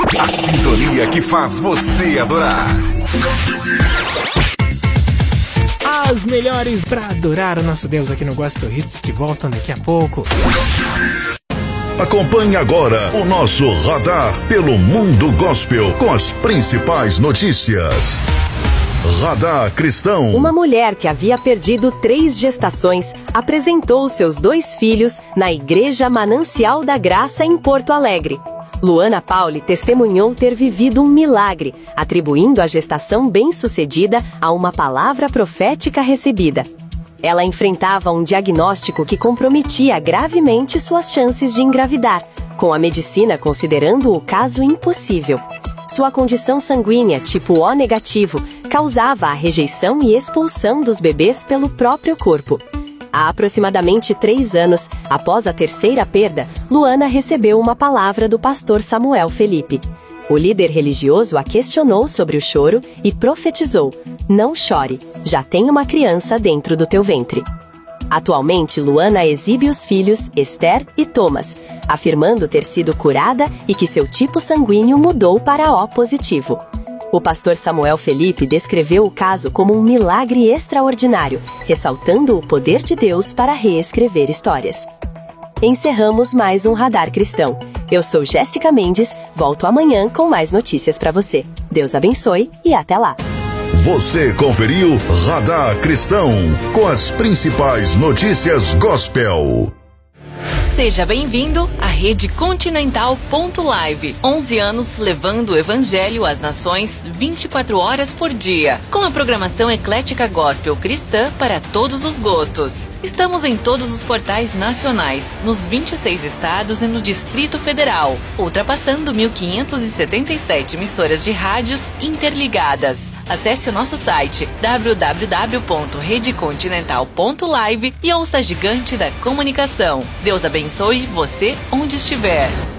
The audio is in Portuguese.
A sintonia que faz você adorar. As melhores para adorar o nosso Deus aqui no Gospel Hits, que voltam daqui a pouco. Acompanhe agora o nosso radar pelo mundo gospel com as principais notícias. Radar Cristão. Uma mulher que havia perdido 3 gestações apresentou seus 2 filhos na Igreja Manancial da Graça em Porto Alegre. Luana Pauli testemunhou ter vivido um milagre, atribuindo a gestação bem-sucedida a uma palavra profética recebida. Ela enfrentava um diagnóstico que comprometia gravemente suas chances de engravidar, com a medicina considerando o caso impossível. Sua condição sanguínea tipo O negativo causava a rejeição e expulsão dos bebês pelo próprio corpo. Há aproximadamente 3 anos, após a 3ª perda, Luana recebeu uma palavra do pastor Samuel Felipe. O líder religioso a questionou sobre o choro e profetizou: "Não chore, já tem uma criança dentro do teu ventre." Atualmente, Luana exibe os filhos Esther e Thomas, afirmando ter sido curada e que seu tipo sanguíneo mudou para O positivo. O pastor Samuel Felipe descreveu o caso como um milagre extraordinário, ressaltando o poder de Deus para reescrever histórias. Encerramos mais um Radar Cristão. Eu sou Jéssica Mendes, volto amanhã com mais notícias para você. Deus abençoe e até lá. Você conferiu Radar Cristão com as principais notícias gospel. Seja bem-vindo à Rede Continental Live. 11 anos levando o Evangelho às nações 24 horas por dia, com a programação eclética gospel cristã para todos os gostos. Estamos em todos os portais nacionais, nos 26 estados e no Distrito Federal, ultrapassando 1.577 emissoras de rádios interligadas. Acesse o nosso site www.redecontinental.live e ouça a gigante da comunicação. Deus abençoe você onde estiver.